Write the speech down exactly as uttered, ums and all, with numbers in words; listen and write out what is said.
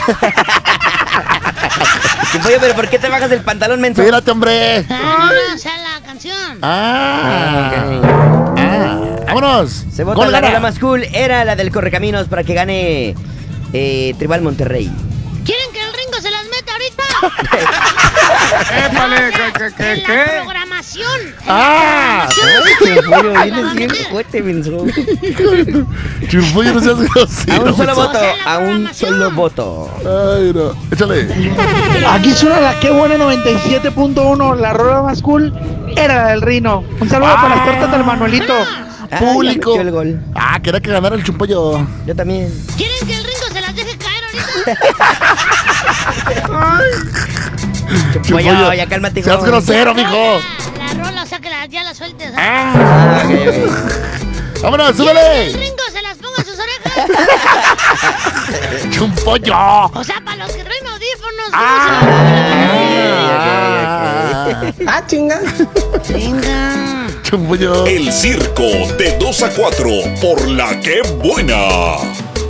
Oye, pero ¿por qué te bajas el pantalón, menso? Espérate, hombre. Ah, no, o sea, la canción. Ah. Okay. Ah. Vámonos. Se vota Gol la gana. rola más cool. Era la del Correcaminos para que gane eh, Tribal Monterrey. ¿Quieren que el Ringo se las meta ahorita? ¡Épale! ¿Qué, qué, qué, En qué? la programación. En Ah. la programación. Chirfollo, vienes bien cohete, menso. Chirfollo, no seas A grosero. un solo menso. voto, O sea, la a un programación. solo voto. Ay, no. Échale. Aquí suena la que buena noventa y siete punto uno. La rola más cool era la del Rino. Un saludo Ah. para las tortas del Manuelito. Ah, Público. ya metió el gol. Ah, quería que ganara el Chumpollo. Yo también. ¿Quieren que el Ringo se las deje caer ahorita? Chirfollo, ya cálmate, hijo. Seas grosero, mijo. La, la rola, o sea, que la- ya la sueltes. ¿eh? Ah. Ah, ok, ok. Vámonos, ¿Quieren que el súbele. Ringo se las ponga en sus orejas? Chumpollo. O sea, para los que traen audífonos. Ah. Ah, chinga. Venga. Chumpollo. El circo de dos a cuatro por la que buena.